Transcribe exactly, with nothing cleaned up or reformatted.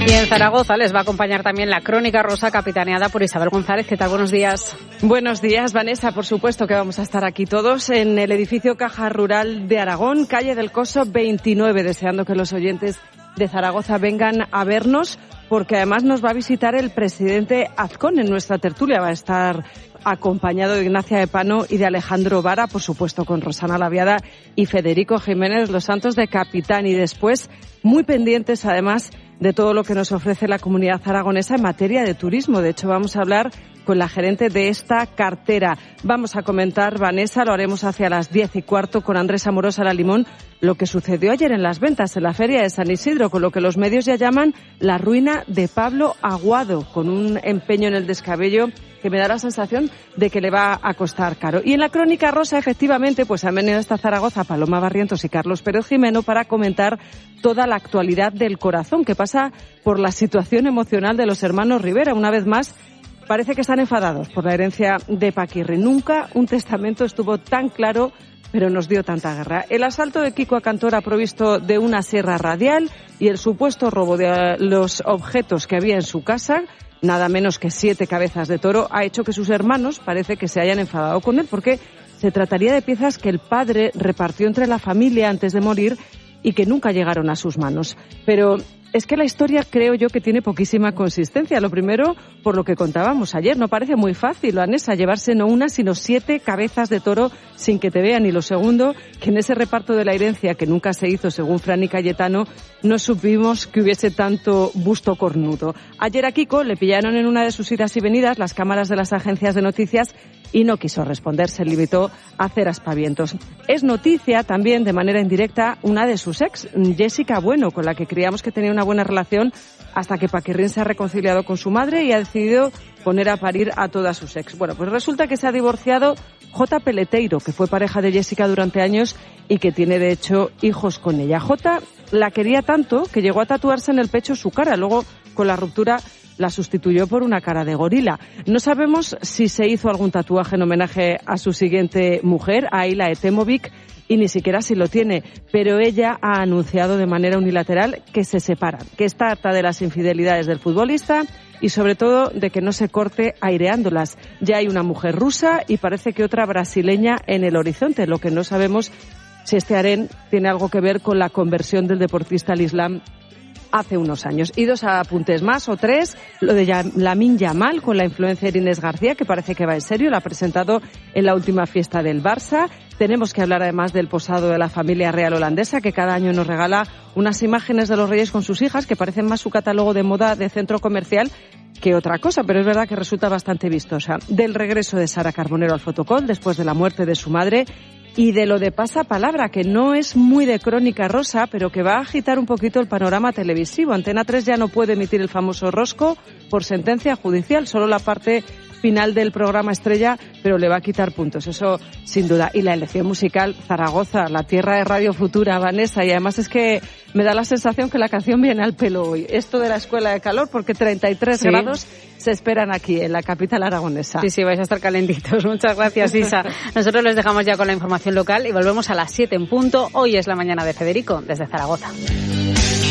Y en Zaragoza les va a acompañar también la Crónica Rosa, capitaneada por Isabel González. ¿Qué tal? Buenos días. Buenos días, Vanessa. Por supuesto que vamos a estar aquí todos en el edificio Caja Rural de Aragón, calle del Coso veintinueve, deseando que los oyentes de Zaragoza vengan a vernos, porque además nos va a visitar el presidente Azcón en nuestra tertulia. Va a estar acompañado de Ignacia Epano y de Alejandro Vara, por supuesto con Rosana Laviada y Federico Jiménez Los Santos de capitán. Y después, muy pendientes además de todo lo que nos ofrece la comunidad aragonesa en materia de turismo. De hecho, vamos a hablar con la gerente de esta cartera. Vamos a comentar, Vanessa, lo haremos hacia las diez y cuarto con Andrés Amorosa La Limón, lo que sucedió ayer en las ventas en la Feria de San Isidro, con lo que los medios ya llaman la ruina de Pablo Aguado, con un empeño en el descabello que me da la sensación de que le va a costar caro. Y en la Crónica Rosa, efectivamente, pues han venido hasta Zaragoza Paloma Barrientos y Carlos Pérez Jimeno para comentar toda la actualidad del corazón, que pasa por la situación emocional de los hermanos Rivera. Una vez más, parece que están enfadados por la herencia de Paquirri. Nunca un testamento estuvo tan claro, pero nos dio tanta guerra. El asalto de Kiko a Cantora provisto de una sierra radial y el supuesto robo de los objetos que había en su casa, nada menos que siete cabezas de toro, ha hecho que sus hermanos parece que se hayan enfadado con él, porque se trataría de piezas que el padre repartió entre la familia antes de morir y que nunca llegaron a sus manos. Pero es que la historia creo yo que tiene poquísima consistencia. Lo primero, por lo que contábamos ayer, no parece muy fácil, Vanessa, llevarse no una, sino siete cabezas de toro sin que te vean. Y lo segundo, que en ese reparto de la herencia, que nunca se hizo según Fran y Cayetano, no supimos que hubiese tanto busto cornudo. Ayer a Kiko le pillaron en una de sus idas y venidas las cámaras de las agencias de noticias y no quiso responder, se limitó a hacer aspavientos. Es noticia también, de manera indirecta, una de sus ex, Jessica Bueno, con la que creíamos que tenía una buena relación hasta que Paquirrín se ha reconciliado con su madre y ha decidido poner a parir a todas sus ex. Bueno, pues resulta que se ha divorciado Jota Peleteiro, que fue pareja de Jessica durante años y que tiene, de hecho, hijos con ella. Jota la quería tanto que llegó a tatuarse en el pecho su cara. Luego, con la ruptura, la sustituyó por una cara de gorila. No sabemos si se hizo algún tatuaje en homenaje a su siguiente mujer, a Ayla Etemovic, y ni siquiera si lo tiene, pero ella ha anunciado de manera unilateral que se separan, que está harta de las infidelidades del futbolista y sobre todo de que no se corte aireándolas. Ya hay una mujer rusa y parece que otra brasileña en el horizonte. Lo que no sabemos si este harén tiene algo que ver con la conversión del deportista al Islam hace unos años. Y dos apuntes más, o tres, lo de Lamine Yamal con la influencer Inés García, que parece que va en serio, la ha presentado en la última fiesta del Barça. Tenemos que hablar además del posado de la familia real holandesa, que cada año nos regala unas imágenes de los reyes con sus hijas, que parecen más su catálogo de moda de centro comercial que otra cosa, pero es verdad que resulta bastante vistosa. Del regreso de Sara Carbonero al Fotocol, después de la muerte de su madre, y de lo de Pasapalabra, que no es muy de Crónica Rosa, pero que va a agitar un poquito el panorama televisivo. Antena tres ya no puede emitir el famoso rosco por sentencia judicial, solo la parte final del programa estrella, pero le va a quitar puntos, eso sin duda. Y la elección musical, Zaragoza, la tierra de Radio Futura, Vanessa, y además es que me da la sensación que la canción viene al pelo hoy. Esto de la escuela de calor, porque treinta y tres sí. grados se esperan aquí, en la capital aragonesa. Sí, sí, vais a estar calentitos. Muchas gracias, Isa. Nosotros les dejamos ya con la información local y volvemos a las siete en punto. Hoy es la mañana de Federico, desde Zaragoza.